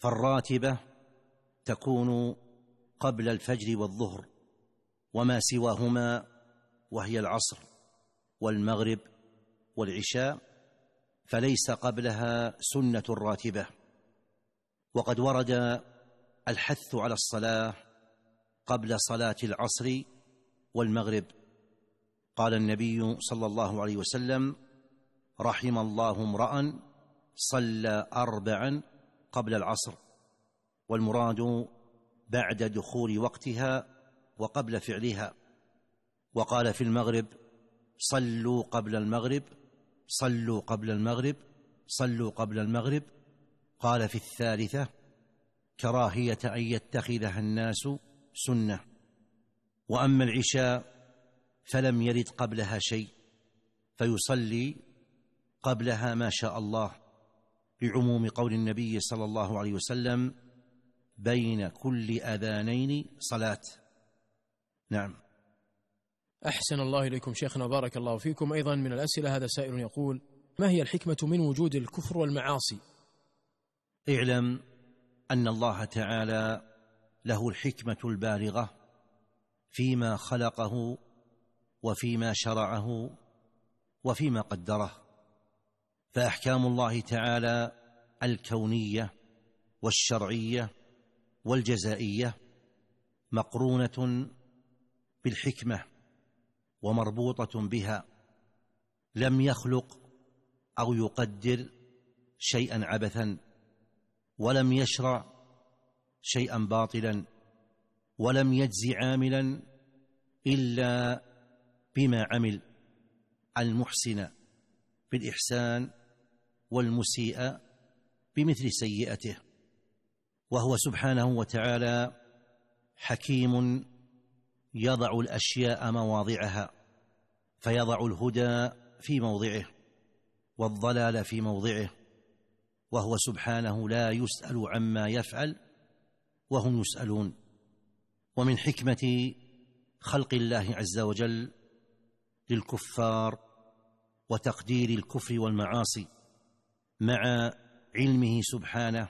فالراتبة تكون قبل الفجر والظهر وما سواهما، وهي العصر والمغرب والعشاء، فليس قبلها سنة راتبة. وقد ورد الحث على الصلاة قبل صلاة العصر والمغرب. قال النبي صلى الله عليه وسلم: رحم الله امرأ صلى 4 قبل العصر، والمراد بعد دخول وقتها وقبل فعلها. وقال في المغرب: صلوا قبل المغرب، صلوا قبل المغرب، صلوا قبل المغرب. قال في الثالثة: كراهية أن يتخذها الناس سنة. وأما العشاء فلم يرد قبلها شيء، فيصلي قبلها ما شاء الله، بعموم قول النبي صلى الله عليه وسلم: بين كل أذانين صلاة. نعم. أحسن الله إليكم شيخنا، بارك الله فيكم. أيضا من الأسئلة هذا سائل يقول: ما هي الحكمة من وجود الكفر والمعاصي؟ اعلم أن الله تعالى له الحكمة البالغة فيما خلقه وفيما شرعه وفيما قدره. فأحكام الله تعالى الكونية والشرعية والجزائية مقرونة بالحكمة ومربوطة بها. لم يخلق أو يقدر شيئا عبثا، ولم يشرع شيئا باطلا، ولم يجزي عاملا إلا بما عمل، المحسن بالإحسان والمسيء بمثل سيئته. وهو سبحانه وتعالى حكيم يضع الأشياء مواضعها، فيضع الهدى في موضعه والضلال في موضعه، وهو سبحانه لا يسأل عما يفعل وهم يسألون. ومن حكمة خلق الله عز وجل للكفار وتقدير الكفر والمعاصي، مع علمه سبحانه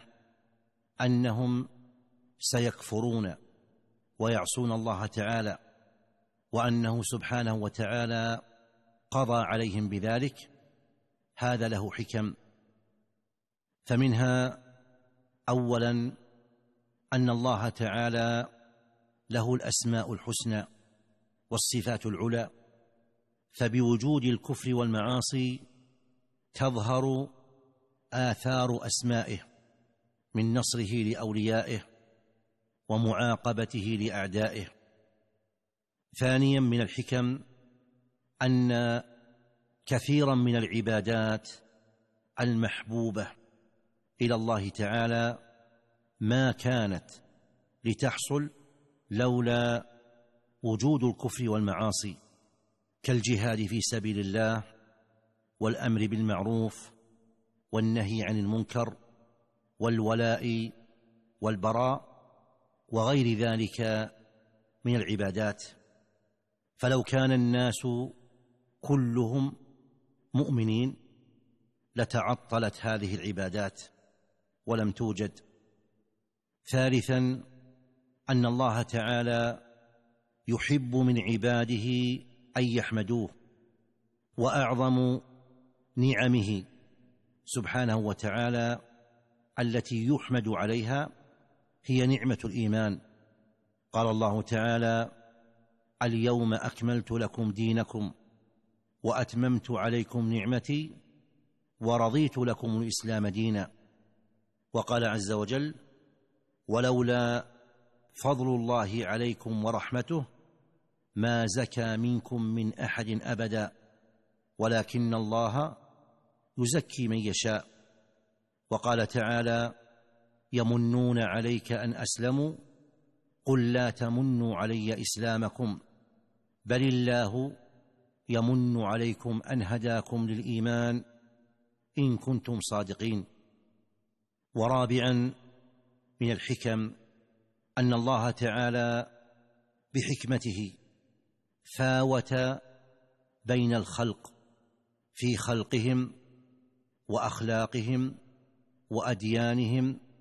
أنهم سيكفرون ويعصون الله تعالى، وأنه سبحانه وتعالى قضى عليهم بذلك، هذا له حكم. فمنها أولا أن الله تعالى له الأسماء الحسنى والصفات العلى، فبوجود الكفر والمعاصي تظهر آثار أسمائه من نصره لأوليائه ومعاقبته لأعدائه. ثانيا من الحكم أن كثيرا من العبادات المحبوبة إلى الله تعالى ما كانت لتحصل لولا وجود الكفر والمعاصي، كالجهاد في سبيل الله والأمر بالمعروف والنهي عن المنكر والولاء والبراء وغير ذلك من العبادات. فلو كان الناس كلهم مؤمنين لتعطلت هذه العبادات ولم توجد. ثالثا أن الله تعالى يحب من عباده أن يحمدوه، وأعظم نعمه سبحانه وتعالى التي يحمد عليها هي نعمة الإيمان. قال الله تعالى: اليوم أكملت لكم دينكم وأتممت عليكم نعمتي ورضيت لكم الإسلام دينا. وقال عز وجل: ولولا فضل الله عليكم ورحمته ما زكى منكم من أحد أبدا ولكن الله يزكي من يشاء. وقال تعالى: يمنون عليك أن أسلموا قل لا تمنوا علي إسلامكم بل الله يمن عليكم أن هداكم للإيمان إن كنتم صادقين. ورابعا من الحكم أن الله تعالى بحكمته فاوت بين الخلق في خلقهم وأخلاقهم وأديانهم